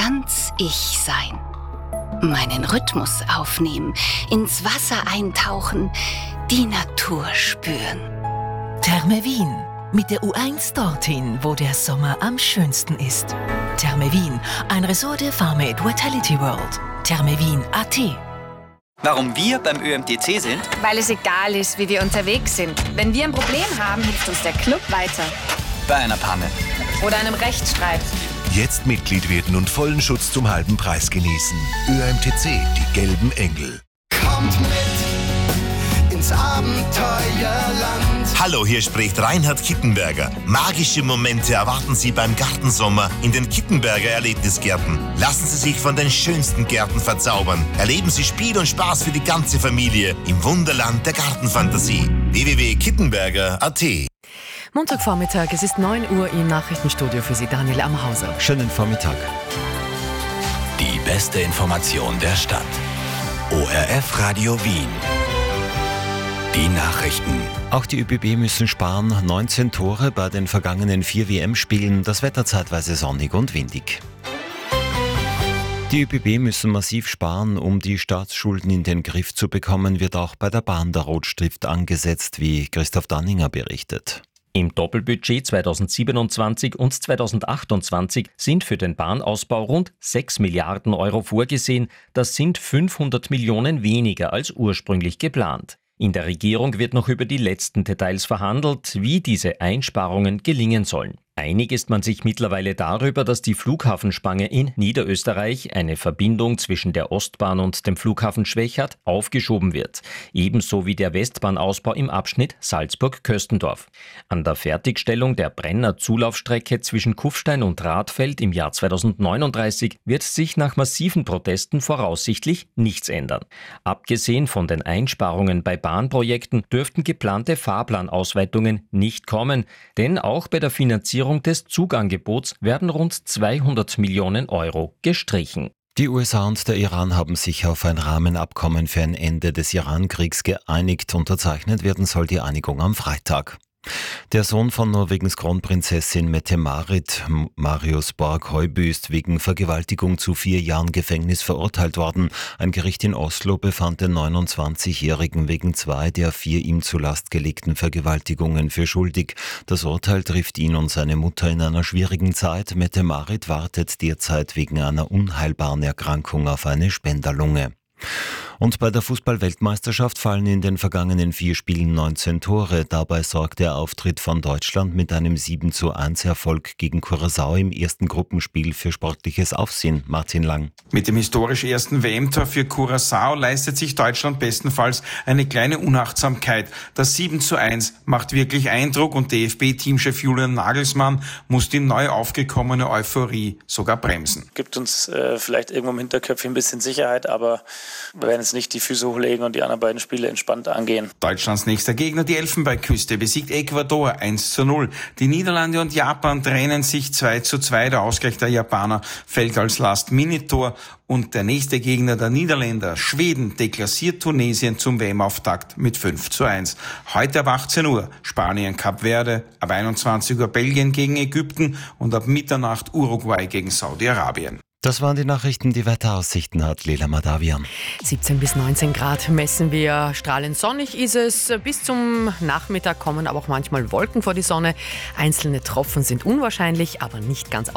ganz ich sein. Meinen Rhythmus aufnehmen, ins Wasser eintauchen, die Natur spüren. Therme Wien. Mit der U1 dorthin, wo der Sommer am schönsten ist. Therme Wien, ein Ressort der Farmate Vitality World. thermewien.at. Warum wir beim ÖMTC sind? Weil es egal ist, wie wir unterwegs sind. Wenn wir ein Problem haben, hilft uns der Club weiter. Bei einer Panne. Oder einem Rechtsstreit. Jetzt Mitglied werden und vollen Schutz zum halben Preis genießen. ÖMTC, die gelben Engel. Kommt mit ins Abenteuerland. Hallo, hier spricht Reinhard Kittenberger. Magische Momente erwarten Sie beim Gartensommer in den Kittenberger Erlebnisgärten. Lassen Sie sich von den schönsten Gärten verzaubern. Erleben Sie Spiel und Spaß für die ganze Familie im Wunderland der Gartenfantasie. www.kittenberger.at. Montagvormittag, es ist 9 Uhr im Nachrichtenstudio für Sie, Daniel Amhauser. Schönen Vormittag. Die beste Information der Stadt. ORF Radio Wien. Die Nachrichten. Auch die ÖBB müssen sparen. 19 Tore bei den vergangenen 4 WM-Spielen. Das Wetter zeitweise sonnig und windig. Die ÖBB müssen massiv sparen, um die Staatsschulden in den Griff zu bekommen, wird auch bei der Bahn der Rotstift angesetzt, wie Christoph Danninger berichtet. Im Doppelbudget 2027 und 2028 sind für den Bahnausbau rund 6 Milliarden Euro vorgesehen. Das sind 500 Millionen weniger als ursprünglich geplant. In der Regierung wird noch über die letzten Details verhandelt, wie diese Einsparungen gelingen sollen. Einig ist man sich mittlerweile darüber, dass die Flughafenspange in Niederösterreich, eine Verbindung zwischen der Ostbahn und dem Flughafen Schwechat, aufgeschoben wird. Ebenso wie der Westbahnausbau im Abschnitt Salzburg-Köstendorf. An der Fertigstellung der Brenner-Zulaufstrecke zwischen Kufstein und Radfeld im Jahr 2039 wird sich nach massiven Protesten voraussichtlich nichts ändern. Abgesehen von den Einsparungen bei Bahnprojekten dürften geplante Fahrplanausweitungen nicht kommen, denn auch bei der Finanzierung des Zugangebots werden rund 200 Millionen Euro gestrichen. Die USA und der Iran haben sich auf ein Rahmenabkommen für ein Ende des Iran-Kriegs geeinigt. Unterzeichnet werden soll die Einigung am Freitag. Der Sohn von Norwegens Kronprinzessin Mette-Marit, Marius Borg-Høiby, ist wegen Vergewaltigung zu 4 Jahren Gefängnis verurteilt worden. Ein Gericht in Oslo befand den 29-Jährigen wegen 2 der 4 ihm zur Last gelegten Vergewaltigungen für schuldig. Das Urteil trifft ihn und seine Mutter in einer schwierigen Zeit. Mette-Marit wartet derzeit wegen einer unheilbaren Erkrankung auf eine Spenderlunge. Und bei der Fußball-Weltmeisterschaft fallen in den vergangenen 4 Spielen 19 Tore. Dabei sorgt der Auftritt von Deutschland mit einem 7:1 Erfolg gegen Curaçao im ersten Gruppenspiel für sportliches Aufsehen. Martin Lang. Mit dem historisch ersten WM-Tor für Curaçao leistet sich Deutschland bestenfalls eine kleine Unachtsamkeit. Das 7:1 macht wirklich Eindruck und DFB-Teamchef Julian Nagelsmann muss die neu aufgekommene Euphorie sogar bremsen. Gibt uns vielleicht irgendwo im Hinterköpfchen ein bisschen Sicherheit, aber wir werden jetzt nicht die Füße hochlegen und die anderen beiden Spiele entspannt angehen. Deutschlands nächster Gegner, die Elfenbeinküste, besiegt Ecuador 1:0. Die Niederlande und Japan trennen sich 2:2. Der Ausgleich der Japaner fällt als Last-Minute-Tor. Und der nächste Gegner der Niederländer, Schweden, deklassiert Tunesien zum WM-Auftakt mit 5:1. Heute ab 18 Uhr Spanien, Kap Verde, ab 21 Uhr Belgien gegen Ägypten und ab Mitternacht Uruguay gegen Saudi-Arabien. Das waren die Nachrichten. Die Wetteraussichten hat Lela Madavian. 17 bis 19 Grad messen wir. Strahlend sonnig ist es. Bis zum Nachmittag kommen aber auch manchmal Wolken vor die Sonne. Einzelne Tropfen sind unwahrscheinlich, aber nicht ganz